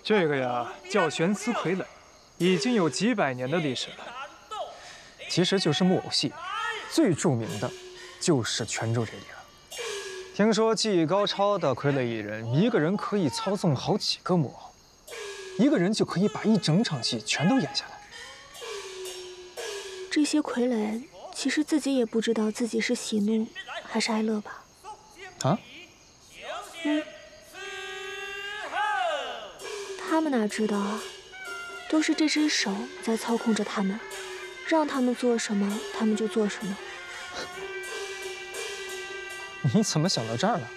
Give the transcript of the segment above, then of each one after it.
这个呀叫悬丝傀儡，已经有几百年的历史了。其实就是木偶戏，最著名的就是拳咒这里了。听说技艺高超的傀儡艺人，一个人可以操纵好几个木偶，一个人就可以把一整场戏全都演下来。 这些傀儡其实自己也不知道自己是喜怒还是哀乐吧？ 啊？ 他们哪知道啊？都是这只手在操控着他们，让他们做什么，他们就做什么。 你怎么想到这儿了？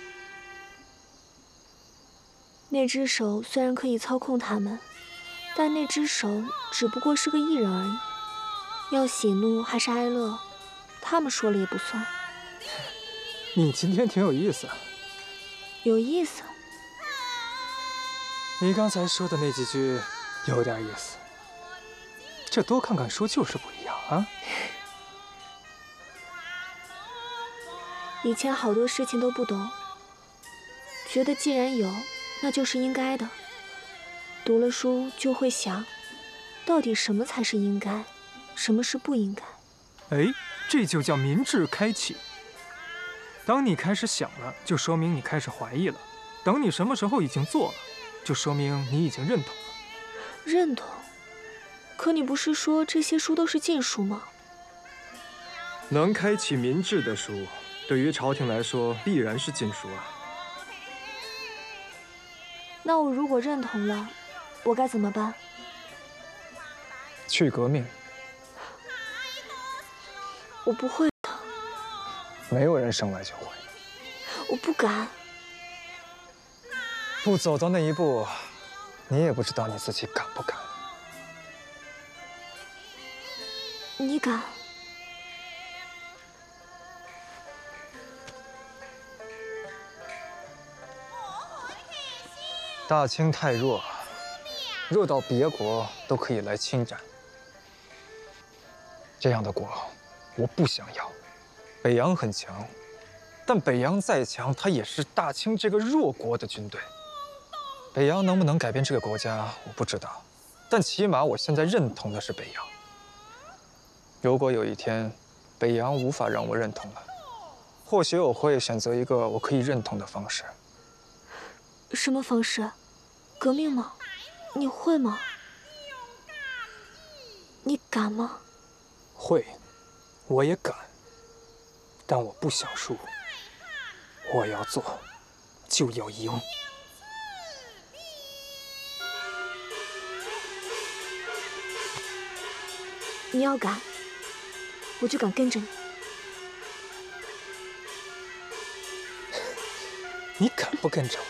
那只手虽然可以操控他们，但那只手只不过是个艺人而已。要喜怒还是哀乐，他们说了也不算。 你今天挺有意思。 有意思？ 你刚才说的那几句有点意思。这多看看书就是不一样啊。 以前好多事情都不懂，觉得既然有，那就是应该的。读了书就会想，到底什么才是应该，什么是不应该。 哎，这就叫民智开启。当你开始想了，就说明你开始怀疑了；等你什么时候已经做了，就说明你已经认同了。 认同？可你不是说这些书都是禁书吗？ 能开启民智的书，对于朝廷来说必然是禁书啊。 那我如果认同了，我该怎么办？ 去革命。 我不会的。 没有人生来就会。 我不敢。 不走到那一步，你也不知道你自己敢不敢。 你敢？ 大清太弱，弱到别国都可以来侵占。这样的国，我不想要。北洋很强，但北洋再强，它也是大清这个弱国的军队。北洋能不能改变这个国家，我不知道，但起码我现在认同的是北洋。如果有一天，北洋无法让我认同了，或许我会选择一个我可以认同的方式。 什么方式？革命吗？你会吗？你敢吗？ 会，我也敢，但我不想输。我要做，就要赢。 你要敢，我就敢跟着你。 你敢不跟着我？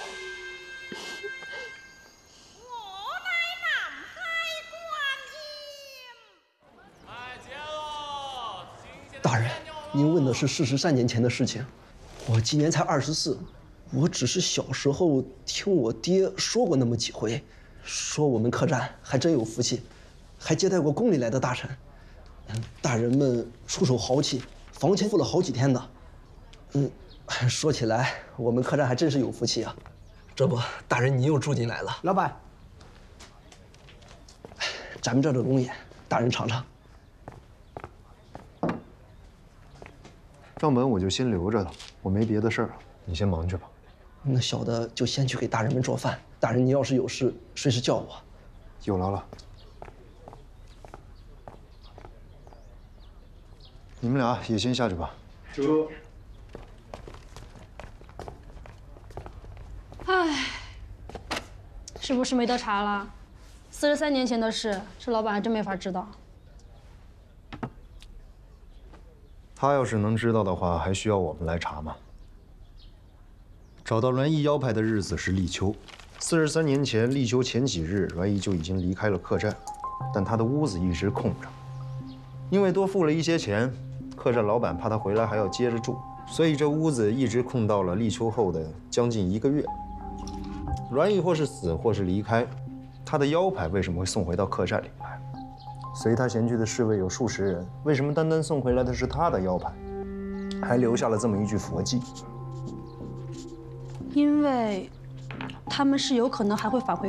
大人，您问的是43年前的事情，我今年才24，我只是小时候听我爹说过那么几回，说我们客栈还真有福气，还接待过宫里来的大臣，大人们出手豪气，房钱付了好几天的。说起来，我们客栈还真是有福气啊。这不，大人你又住进来了。 老板， 咱们这儿的龙眼，大人尝尝。 账本我就先留着了，我没别的事儿了，你先忙去吧。 那小的就先去给大人们做饭。大人，你要是有事，随时叫我。 有劳了。你们俩也先下去吧。 这。 唉，是不是没得查了？43年前的事，这老板还真没法知道。 他要是能知道的话，还需要我们来查吗？找到栾毅腰牌的日子是立秋，43年前立秋前几日，栾毅就已经离开了客栈，但他的屋子一直空着，因为多付了一些钱，客栈老板怕他回来还要接着住，所以这屋子一直空到了立秋后的将近1个月。栾毅或是死，或是离开，他的腰牌为什么会送回到客栈里来？随他前去的侍卫有数十人，为什么单单送回来的是他的腰牌，还留下了这么一句佛记？ 因为他们是有可能还会返回